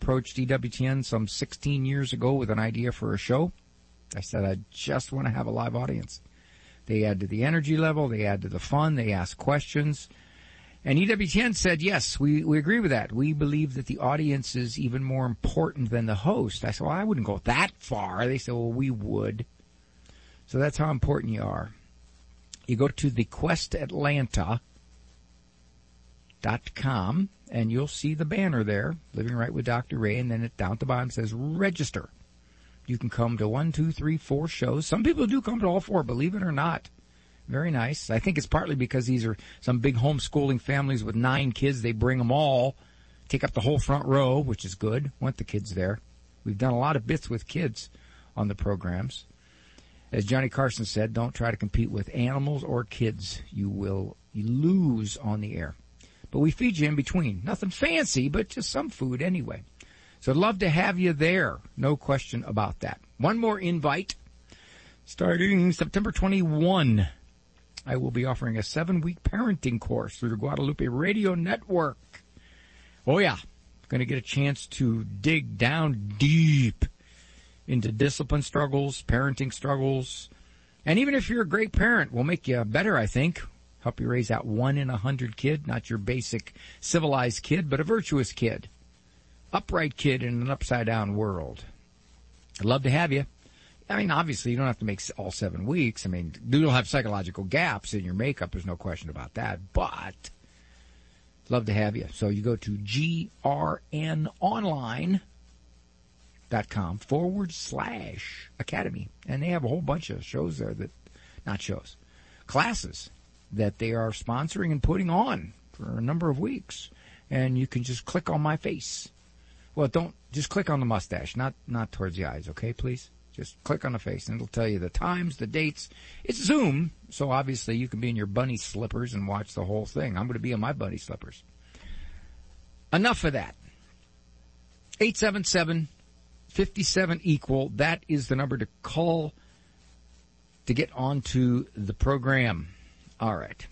approached EWTN some 16 years ago with an idea for a show. I said, I just want to have a live audience. They add to the energy level. They add to the fun. They ask questions. And EWTN said, yes, we agree with that. We believe that the audience is even more important than the host. I said, well, I wouldn't go that far. They said, well, we would. So that's how important you are. You go to thequestatlanta.com, and you'll see the banner there, Living Right with Dr. Ray, and then it down at the bottom says register. You can come to 1, 2, 3, 4 shows. Some people do come to all 4, believe it or not. Very nice. I think it's partly because these are some big homeschooling families with 9 kids. They bring them all, take up the whole front row, which is good. Want the kids there. We've done a lot of bits with kids on the programs. As Johnny Carson said, don't try to compete with animals or kids. You lose on the air. But we feed you in between. Nothing fancy, but just some food anyway. So I'd love to have you there. No question about that. One more invite. Starting September 21, I will be offering a 7-week parenting course through the Guadalupe Radio Network. Oh, yeah. Going to get a chance to dig down deep into discipline struggles, parenting struggles. And even if you're a great parent, we'll make you better, I think. Help you raise that 1 in 100 kid, not your basic civilized kid, but a virtuous kid. Upright kid in an upside-down world. I'd love to have you. I mean, obviously, you don't have to make all 7 weeks. I mean, you'll have psychological gaps in your makeup. There's no question about that. But love to have you. So you go to grnonline.com/academy. And they have a whole bunch of shows there classes that they are sponsoring and putting on for a number of weeks. And you can just click on my face. Well, just click on the mustache, not towards the eyes, okay, please? Just click on the face, and it'll tell you the times, the dates. It's Zoom, so obviously you can be in your bunny slippers and watch the whole thing. I'm going to be in my bunny slippers. Enough of that. 877-57-EQUAL. That is the number to call to get onto the program. All right.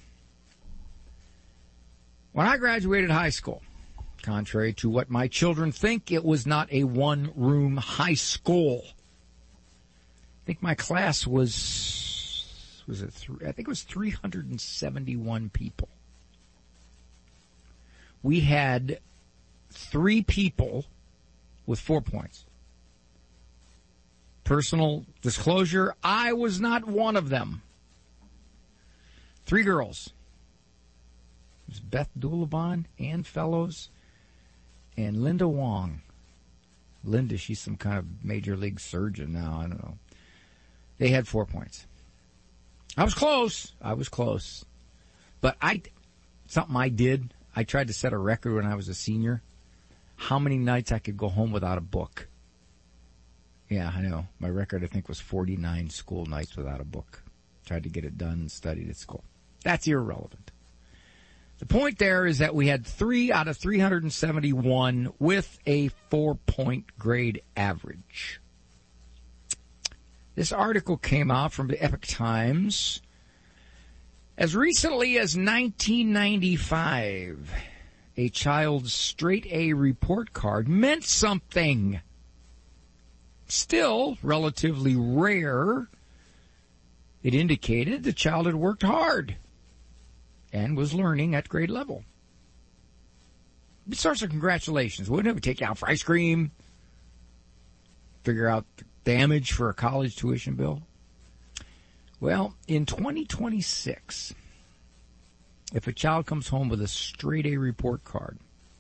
When I graduated high school, contrary to what my children think, it was not a one-room high school. I think my class was it I think it was 371 people. We had 3 people with 4 points. Personal disclosure, I was not one of them. 3 girls. It was Beth Doulabon, Ann Fellows, and Linda Wong. Linda, she's some kind of major league surgeon now. I don't know. They had 4 points. I was close. But something I did, I tried to set a record when I was a senior. How many nights I could go home without a book. Yeah, I know. My record, I think, was 49 school nights without a book. Tried to get it done and studied at school. That's irrelevant. The point there is that we had 3 out of 371 with a 4-point grade average. This article came out from the Epoch Times. As recently as 1995, a child's straight A report card meant something. Still relatively rare. It indicated the child had worked hard and was learning at grade level. Source of congratulations. Wouldn't it take you out for ice cream? Figure out the damage for a college tuition bill? Well, in 2026, if a child comes home with a straight A report card,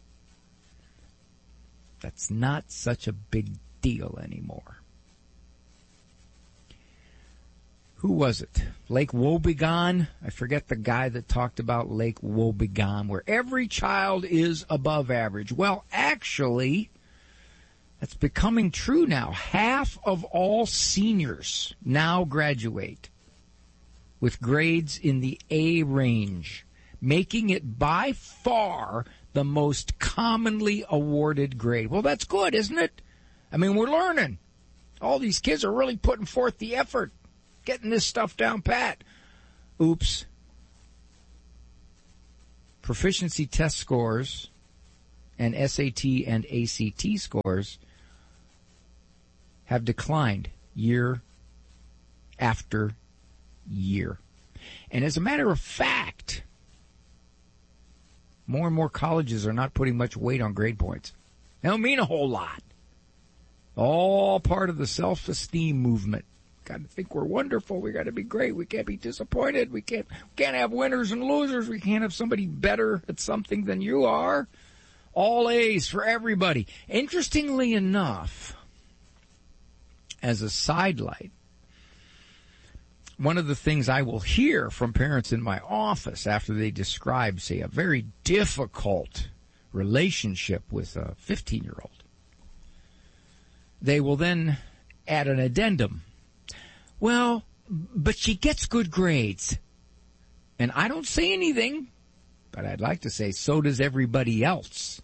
that's not such a big deal anymore. Who was it? Lake Wobegon? I forget the guy that talked about Lake Wobegon, where every child is above average. Well, actually, that's becoming true now. Half of all seniors now graduate with grades in the A range, making it by far the most commonly awarded grade. Well, that's good, isn't it? I mean, we're learning. All these kids are really putting forth the effort, getting this stuff down pat. Oops. Proficiency test scores and SAT and ACT scores have declined year after year. And as a matter of fact, more and more colleges are not putting much weight on grade points. They don't mean a whole lot. All part of the self-esteem movement. Got to think we're wonderful. We got to be great. We can't be disappointed. We can't have winners and losers. We can't have somebody better at something than you are. All A's for everybody. Interestingly enough, as a sidelight, one of the things I will hear from parents in my office after they describe, say, a very difficult relationship with a 15-year-old, they will then add an addendum. Well, but she gets good grades. And I don't say anything, but I'd like to say so does everybody else.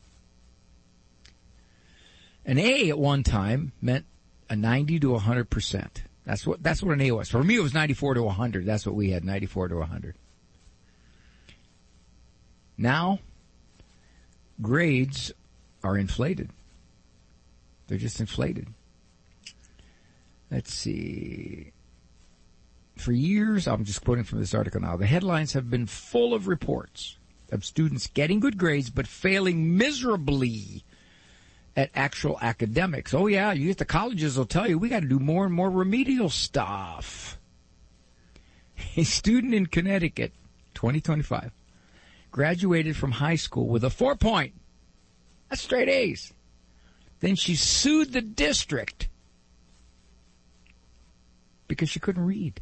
An A at one time meant a 90 to 100%. That's what an A was. For me, it was 94 to 100. That's what we had, 94 to 100. Now, grades are inflated. They're just inflated. Let's see. For years, I'm just quoting from this article now, the headlines have been full of reports of students getting good grades but failing miserably at actual academics. Oh yeah, you get the colleges will tell you we got to do more and more remedial stuff. A student in Connecticut, 2025, graduated from high school with a 4.0. That's straight A's. Then she sued the district because she couldn't read.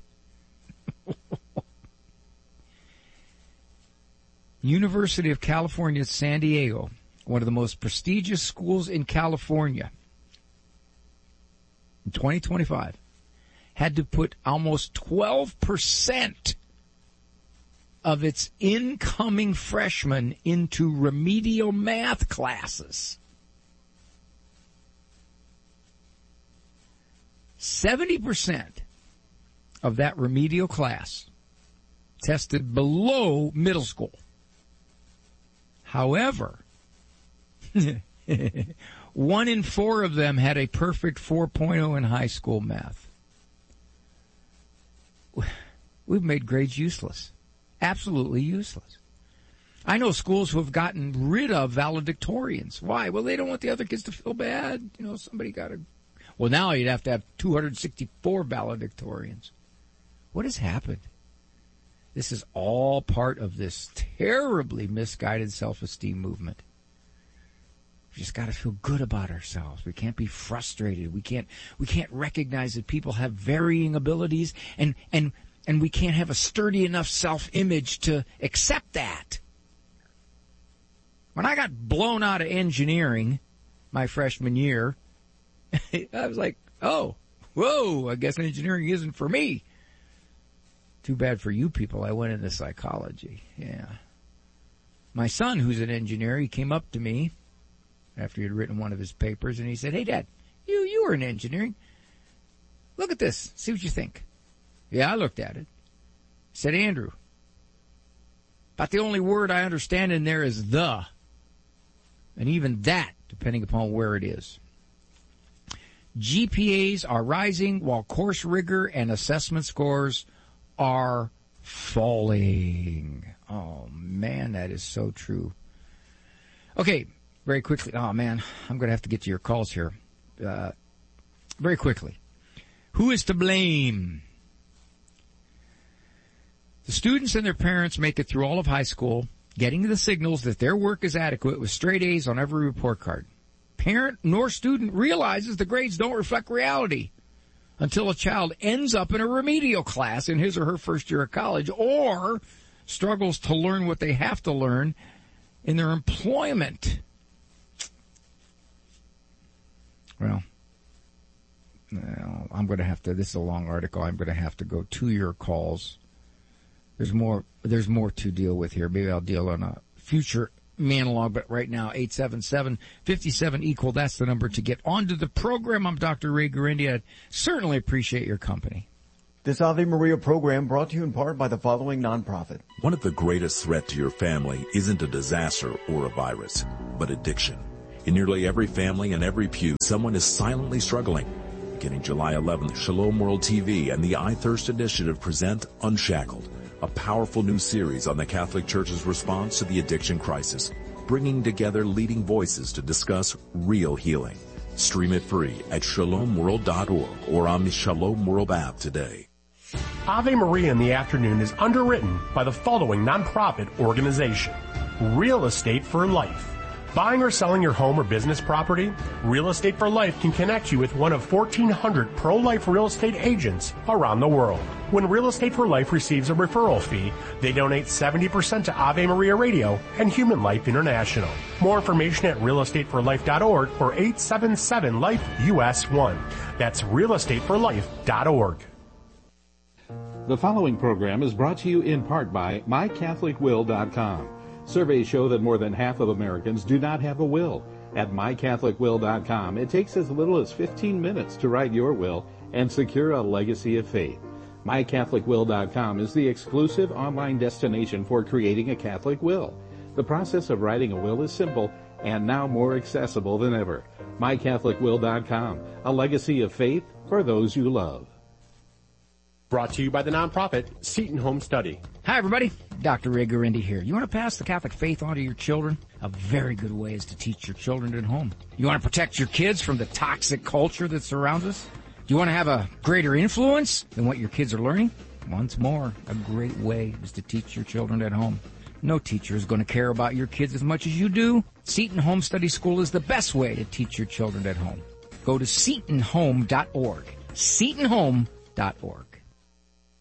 University of California at San Diego, one of the most prestigious schools in California, in 2025, had to put almost 12% of its incoming freshmen into remedial math classes. 70% of that remedial class tested below middle school. However, 1 in 4 of them had a perfect 4.0 in high school math. We've made grades useless. Absolutely useless. I know schools who have gotten rid of valedictorians. Why? Well, they don't want the other kids to feel bad. You know, somebody got to... Well, now you'd have to have 264 valedictorians. What has happened? This is all part of this terribly misguided self-esteem movement. We just got to feel good about ourselves. We can't be frustrated. We can't recognize that people have varying abilities, and we can't have a sturdy enough self-image to accept that. When I got blown out of engineering my freshman year, I was like, oh, whoa, I guess engineering isn't for me. Too bad for you people. I went into psychology. Yeah. My son, who's an engineer, he came up to me after he had written one of his papers, and he said, hey, Dad, you were in engineering. Look at this. See what you think. Yeah, I looked at it. I said, Andrew, about the only word I understand in there is the. And even that, depending upon where it is. GPAs are rising while course rigor and assessment scores are falling. Oh, man, that is so true. Okay, very quickly. Oh, man, I'm going to have to get to your calls here. Very quickly. Who is to blame? The students and their parents make it through all of high school, getting the signals that their work is adequate with straight A's on every report card. Parent nor student realizes the grades don't reflect reality until a child ends up in a remedial class in his or her first year of college or struggles to learn what they have to learn in their employment. Well, I'm going to have to, this is a long article, I'm going to have to go to your calls. There's more to deal with here. Maybe I'll deal on a future monologue, but right now, 877-57-EQUAL, that's the number to get onto the program. I'm Dr. Ray Guarendi. I'd certainly appreciate your company. This Ave Maria program brought to you in part by the following nonprofit. One of the greatest threats to your family isn't a disaster or a virus, but addiction. In nearly every family and every pew, someone is silently struggling. Beginning July 11th, Shalom World TV and the I Thirst Initiative present Unshackled, a powerful new series on the Catholic Church's response to the addiction crisis, bringing together leading voices to discuss real healing. Stream it free at shalomworld.org or on the Shalom World app today. Ave Maria in the Afternoon is underwritten by the following nonprofit organization. Real Estate for Life. Buying or selling your home or business property? Real Estate for Life can connect you with one of 1,400 pro-life real estate agents around the world. When Real Estate for Life receives a referral fee, they donate 70% to Ave Maria Radio and Human Life International. More information at realestateforlife.org or 877-LIFE-US1. That's realestateforlife.org. The following program is brought to you in part by MyCatholicWill.com. Surveys show that more than half of Americans do not have a will. At MyCatholicWill.com, it takes as little as 15 minutes to write your will and secure a legacy of faith. MyCatholicWill.com is the exclusive online destination for creating a Catholic will. The process of writing a will is simple and now more accessible than ever. MyCatholicWill.com, a legacy of faith for those you love. Brought to you by the nonprofit Seton Home Study. Hi, everybody. Dr. Ray Guarendi here. You want to pass the Catholic faith on to your children? A very good way is to teach your children at home. You want to protect your kids from the toxic culture that surrounds us? Do you want to have a greater influence than what your kids are learning? Once more, a great way is to teach your children at home. No teacher is going to care about your kids as much as you do. Seton Home Study School is the best way to teach your children at home. Go to SetonHome.org. SetonHome.org.